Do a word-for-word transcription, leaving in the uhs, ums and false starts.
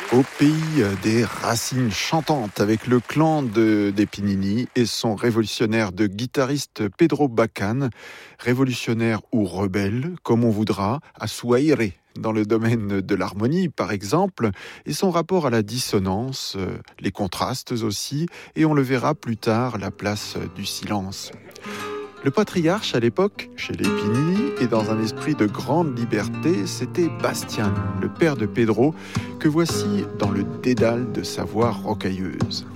Au pays des racines chantantes avec le clan de, des Pinini et son révolutionnaire de guitariste Pedro Bacán, révolutionnaire ou rebelle, comme on voudra, à Suaire, dans le domaine de l'harmonie par exemple, et son rapport à la dissonance, les contrastes aussi, et on le verra plus tard, la place du silence. Le patriarche à l'époque, chez les Pinini, et dans un esprit de grande liberté, c'était Bastián, le père de Pedro, que voici dans le dédale de sa voix rocailleuse.